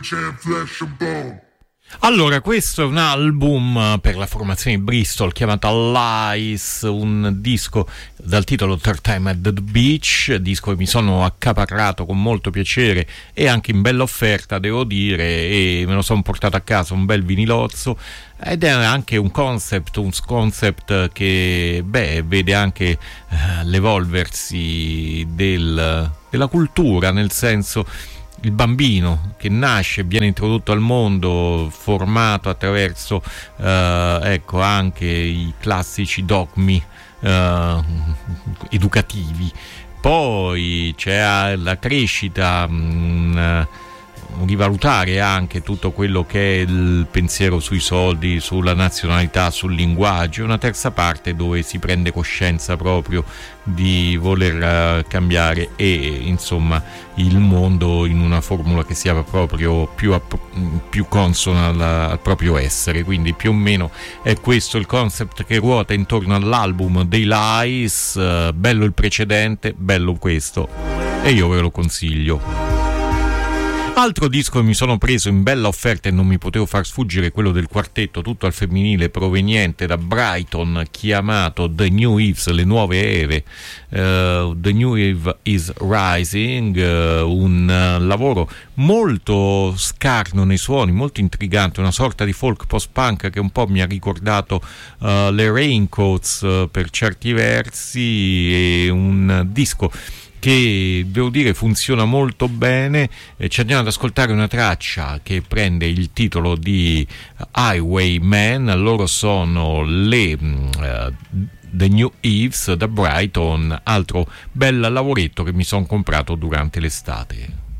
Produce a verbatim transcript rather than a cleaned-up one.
Allora, questo è un album per la formazione di Bristol chiamata Lies, un disco dal titolo Third Time at the Beach, disco che mi sono accaparrato con molto piacere e anche in bella offerta, devo dire, e me lo sono portato a casa, un bel vinilozzo, ed è anche un concept, un concept che, beh, vede anche eh, l'evolversi del, della cultura, nel senso, il bambino che nasce, viene introdotto al mondo, formato attraverso eh, ecco anche i classici dogmi eh, educativi. Poi c'è la crescita, mh, rivalutare anche tutto quello che è il pensiero sui soldi, sulla nazionalità, sul linguaggio, una terza parte dove si prende coscienza proprio di voler uh, cambiare e insomma il mondo in una formula che sia proprio più, app- più consona al, al proprio essere. Quindi più o meno è questo il concept che ruota intorno all'album dei Lies. Uh, bello il precedente, bello questo e io ve lo consiglio. Altro disco che mi sono preso in bella offerta e non mi potevo far sfuggire è quello del quartetto tutto al femminile proveniente da Brighton, chiamato The New Eves, le nuove Eve. uh, The New Eve is Rising, uh, un uh, lavoro molto scarno nei suoni, molto intrigante, una sorta di folk post-punk che un po' mi ha ricordato uh, le Raincoats uh, per certi versi, e un disco che devo dire funziona molto bene. Eh, ci andiamo ad ascoltare una traccia che prende il titolo di Highwayman. Loro sono le uh, The New Eves da Brighton, altro bel lavoretto che mi sono comprato durante l'estate.